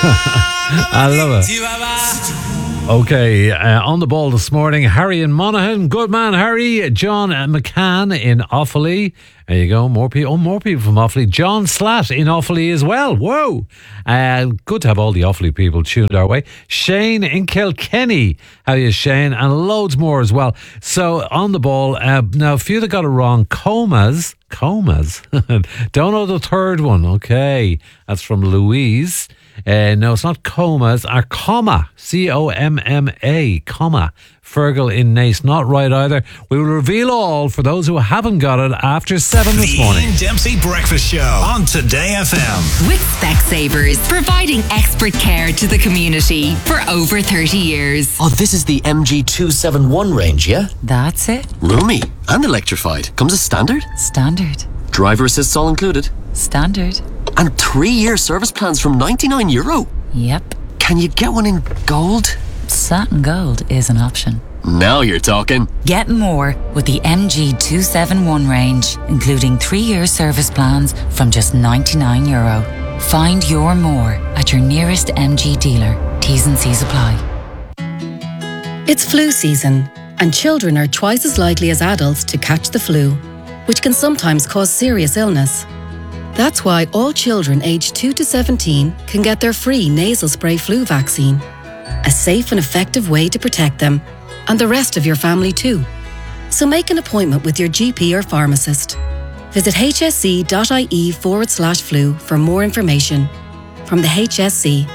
I love it. Okay, on the ball this morning, Harry and Monaghan. Good man, Harry. John McCann in Offaly. There you go. More people from Offaly. John Slatt in Offaly as well. Whoa. Good to have all the Offaly people tuned our way. Shane in Kilkenny. How are you, Shane? And loads more as well. So, on the ball, now a few that got it wrong. Comas. Don't know the third one. Okay. That's from Louise. No, it's not comas, are comma, C-O-M-M-A, comma. Fergal in Nace, not right either. We will reveal all for those who haven't got it after 7 this morning. The Ian Dempsey Breakfast Show on Today FM. With Specsavers, providing expert care to the community for over 30 years. Oh, this is the MG271 range, yeah? That's it. Roomy and electrified. Comes as standard? Standard. Driver assists all included? Standard. And 3-year service plans from €99. Yep. Can you get one in gold? Satin gold is an option. Now you're talking. Get more with the MG271 range, including 3-year service plans from just €99. Find your more at your nearest MG dealer. T's and C's apply. It's flu season, and children are twice as likely as adults to catch the flu, which can sometimes cause serious illness. That's why all children aged 2 to 17 can get their free nasal spray flu vaccine. A safe and effective way to protect them, and the rest of your family too. So make an appointment with your GP or pharmacist. Visit hsc.ie/flu for more information. From the HSC.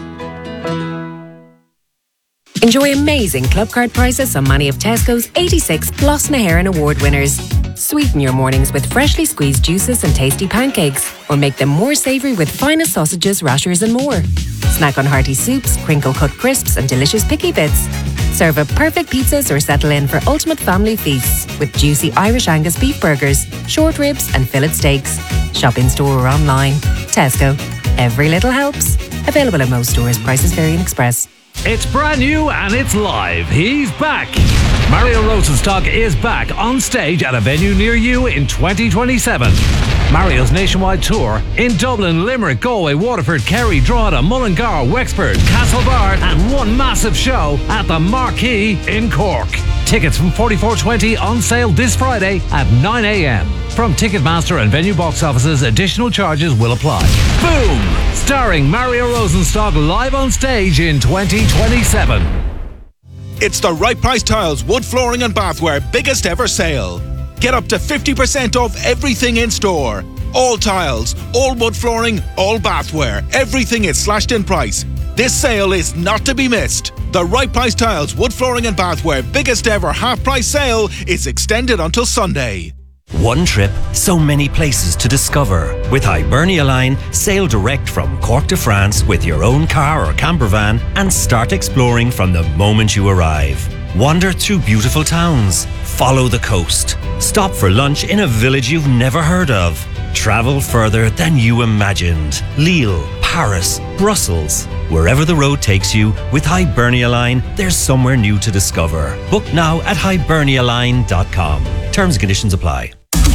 Enjoy amazing club card prices on many of Tesco's 86 Gloss na HÉireann award winners. Sweeten your mornings with freshly squeezed juices and tasty pancakes, or make them more savoury with finest sausages, rashers and more. Snack on hearty soups, crinkle-cut crisps and delicious picky bits. Serve up perfect pizzas or settle in for ultimate family feasts with juicy Irish Angus beef burgers, short ribs and fillet steaks. Shop in-store or online. Tesco. Every little helps. Available at most stores. Prices vary in Express. It's brand new and it's live. He's back. Mario Rosenstock is back on stage at a venue near you in 2027. Mario's nationwide tour in Dublin, Limerick, Galway, Waterford, Kerry, Drogheda, Mullingar, Wexford, Castlebar, and one massive show at the Marquee in Cork. Tickets from $44.20 on sale this Friday at 9 a.m. From Ticketmaster and venue box offices, additional charges will apply. Boom! Starring Mario Rosenstock live on stage in 2027. It's the Right Price Tiles Wood Flooring and Bathware biggest ever sale. Get up to 50% off everything in store. All tiles, all wood flooring, all bathware. Everything is slashed in price. This sale is not to be missed. The Right Price Tiles Wood Flooring and Bathware biggest ever half price sale is extended until Sunday. One trip, so many places to discover. With Hibernia Line, sail direct from Cork to France with your own car or camper van and start exploring from the moment you arrive. Wander through beautiful towns. Follow the coast. Stop for lunch in a village you've never heard of. Travel further than you imagined. Lille, Paris, Brussels. Wherever the road takes you, with Hibernia Line, there's somewhere new to discover. Book now at hibernialine.com. Terms and conditions apply.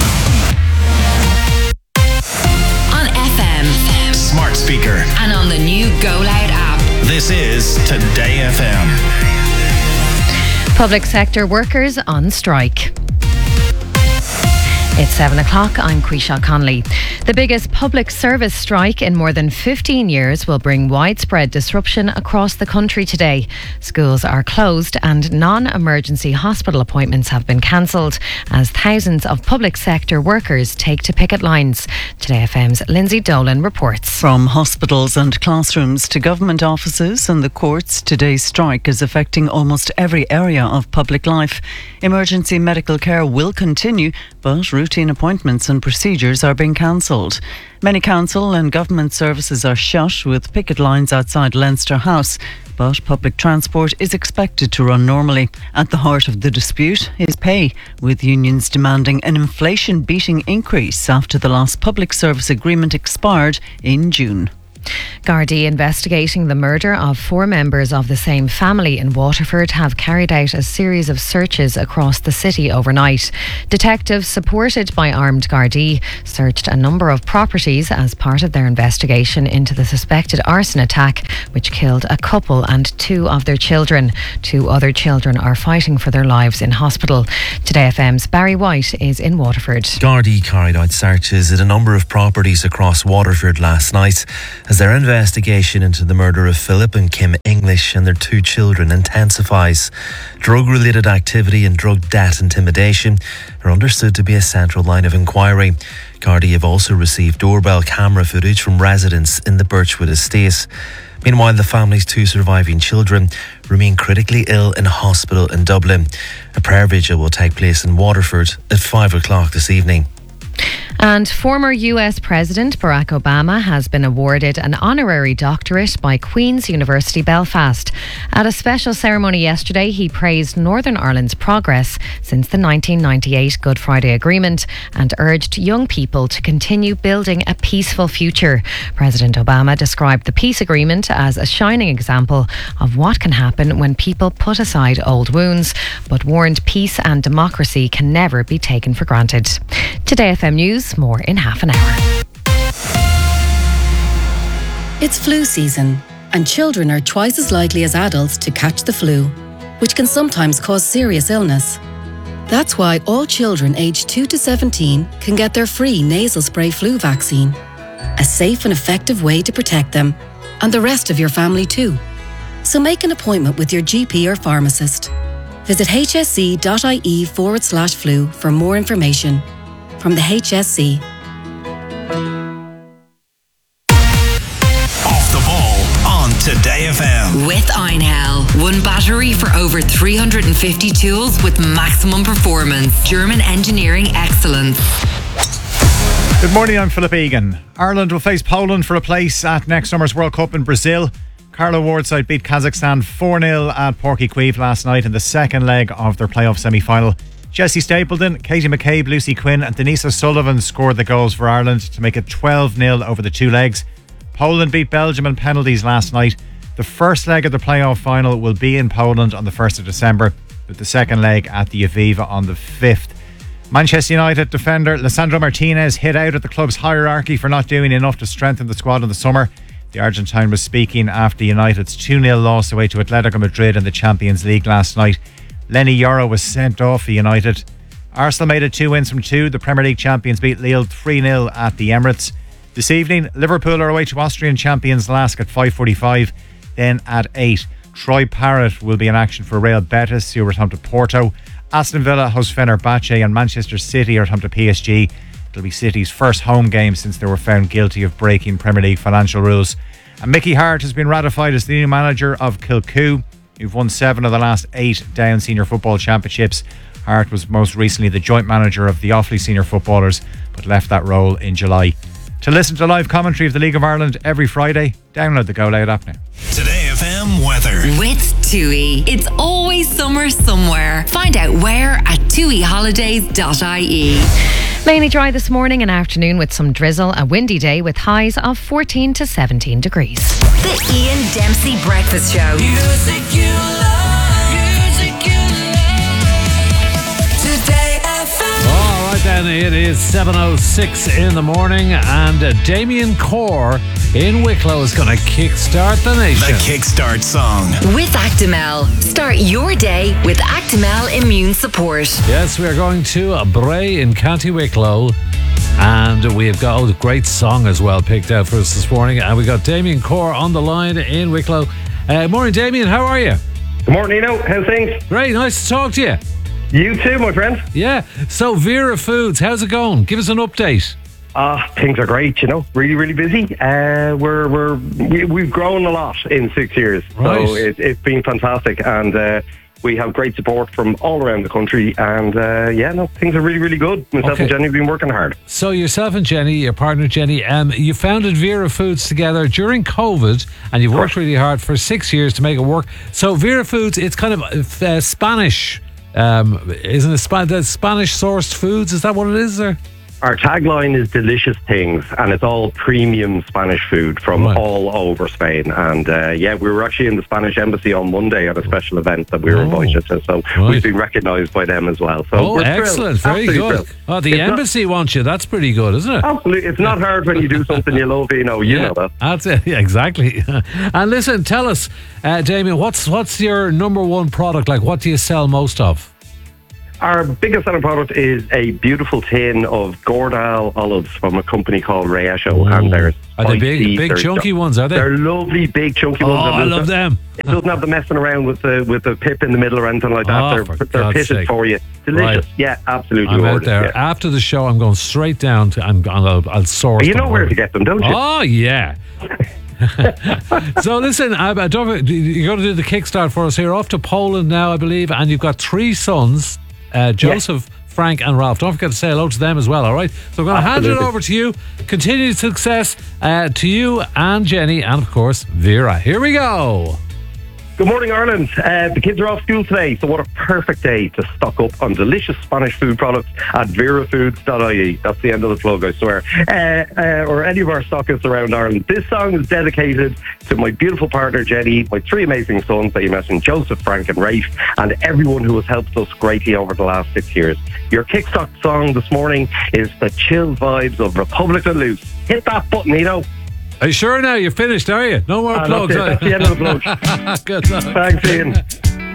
Smart speaker. And on the new Go Loud app. This is Today FM. Public sector workers on strike. It's 7 o'clock. I'm Quisha Conley. The biggest public service strike in more than 15 years will bring widespread disruption across the country today. Schools are closed and non-emergency hospital appointments have been cancelled as thousands of public sector workers take to picket lines. Today FM's Lindsay Dolan reports. From hospitals and classrooms to government offices and the courts, today's strike is affecting almost every area of public life. Emergency medical care will continue, but routine appointments and procedures are being cancelled. Many council and government services are shut, with picket lines outside Leinster House, but public transport is expected to run normally. At the heart of the dispute is pay, with unions demanding an inflation-beating increase after the last public service agreement expired in June. Gardaí investigating the murder of 4 members of the same family in Waterford have carried out a series of searches across the city overnight. Detectives, supported by armed Gardaí, searched a number of properties as part of their investigation into the suspected arson attack, which killed a couple and 2 of their children. 2 other children are fighting for their lives in hospital. Today FM's Barry White is in Waterford. Gardaí carried out searches at a number of properties across Waterford last night as their investigation into the murder of Philip and Kim English and their 2 children intensifies. Drug-related activity and drug debt intimidation are understood to be a central line of inquiry. Gardaí have also received doorbell camera footage from residents in the Birchwood estate. Meanwhile, the family's 2 surviving children remain critically ill in a hospital in Dublin. A prayer vigil will take place in Waterford at 5 o'clock this evening. And former US President Barack Obama has been awarded an honorary doctorate by Queen's University Belfast. At a special ceremony yesterday, he praised Northern Ireland's progress since the 1998 Good Friday Agreement and urged young people to continue building a peaceful future. President Obama described the peace agreement as a shining example of what can happen when people put aside old wounds, but warned peace and democracy can never be taken for granted. Today FM News, more in half an hour. It's flu season, and children are twice as likely as adults to catch the flu, which can sometimes cause serious illness. That's why all children aged 2 to 17 can get their free nasal spray flu vaccine. A safe and effective way to protect them, and the rest of your family too. So make an appointment with your GP or pharmacist. Visit hsc.ie/flu for more information. From the HSC. Off the ball on Today FM. With Einhell. 1 battery for over 350 tools with maximum performance. German engineering excellence. Good morning, I'm Philip Egan. Ireland will face Poland for a place at next summer's World Cup in Brazil. Carlo Ward's side beat Kazakhstan 4-0 at Porky Queeve last night in the second leg of their playoff semi-final. Jessie Stapleton, Katie McCabe, Lucy Quinn and Denise O'Sullivan scored the goals for Ireland to make it 12-0 over the 2 legs. Poland beat Belgium in penalties last night. The first leg of the playoff final will be in Poland on the 1st of December, with the second leg at the Aviva on the 5th. Manchester United defender Lisandro Martinez hit out at the club's hierarchy for not doing enough to strengthen the squad in the summer. The Argentine was speaking after United's 2-0 loss away to Atletico Madrid in the Champions League last night. Lenny Yoro was sent off for United. Arsenal made it 2 wins from 2. The Premier League champions beat Lille 3-0 at the Emirates. This evening, Liverpool are away to Austrian champions Lask at 5:45. Then at 8, Troy Parrott will be in action for Real Betis, who are at home to Porto. Aston Villa host Fenerbahce and Manchester City are at home to PSG. It'll be City's first home game since they were found guilty of breaking Premier League financial rules. And Mickey Hart has been ratified as the new manager of Kilcoo, who've won 7 of the last 8 Down Senior Football Championships. Hart was most recently the joint manager of the Offaly Senior Footballers, but left that role in July. To listen to live commentary of the League of Ireland every Friday, download the Go Loud app now. Today FM weather. With TUI. It's always summer somewhere. Find out where at tuiholidays.ie. Mainly dry this morning and afternoon with some drizzle. A windy day with highs of 14 to 17 degrees. The Ian Dempsey Breakfast Show. Music you love. Music you love. Today FM. All right then, it is 7:06 in the morning and Damien Corr in Wicklow is going to kickstart the nation. The Kickstart song. With Actimel. Start your day with Actimel Immune Support. Yes, we are going to Bray in County Wicklow. And we've got a great song as well picked out for us this morning. And we got Damien Corr on the line in Wicklow. Morning, Damien. How are you? Good morning, Nino. How's things? Great. Nice to talk to you. You too, my friend. Yeah. So, Vera Foods, how's it going? Give us an update. Things are great, you know. Really, really busy. We've grown a lot in 6 years. Right. So it's been fantastic. And we have great support from all around the country. And things are really, really good. Myself and Jenny have been working hard. So yourself and Jenny, your partner Jenny, you founded Vera Foods together during COVID and you've worked really hard for 6 years to make it work. So Vera Foods, it's kind of Spanish, isn't it? Spanish sourced foods, is that what it is there? Our tagline is delicious things, and it's all premium Spanish food from all over Spain. And we were actually in the Spanish embassy on Monday at a special event that we were invited to, so we've been recognised by them as well. So we're excellent, thrilled. very good. Thrilled. Oh, the embassy wants you. That's pretty good, isn't it? Absolutely, it's not hard when you do something you love. You know that. That's it. Yeah, exactly. And listen, tell us, Damien, what's your number one product? Like, what do you sell most of? Our biggest selling product is a beautiful tin of Gordal olives from a company called Riesho, and they're Are they big chunky ones? Are they? They're lovely, big chunky Oh, ones. I love them. It doesn't have the messing around with the pip in the middle or anything like that. They're pitted for you. Delicious. Right. Yeah, absolutely. I'm out gorgeous, there yeah. after the show. I'm going straight down to. I'll source. You them know where for to get them, don't you? Oh yeah. So listen, you're going to do the kickstart for us here. Off to Poland now, I believe, and you've got three sons, Joseph, Frank and Ralph. Don't forget to say hello to them as well, all right? So I'm going to hand it over to you. Continued success to you and Jenny and, of course, Vera. Here we go. Good morning, Ireland. The kids are off school today, so what a perfect day to stock up on delicious Spanish food products at verafoods.ie. That's the end of the plug, I swear. Or any of our stockists around Ireland. This song is dedicated to my beautiful partner, Jenny, my three amazing sons that you mentioned, Joseph, Frank and Rafe, and everyone who has helped us greatly over the last 6 years. Your kickstart song this morning is the chill vibes of Republic of Loose. Hit that button, Nino. Are you sure now? You're finished, are you? No more plugs. That's the end of the plug. Good luck. Thanks, Ian.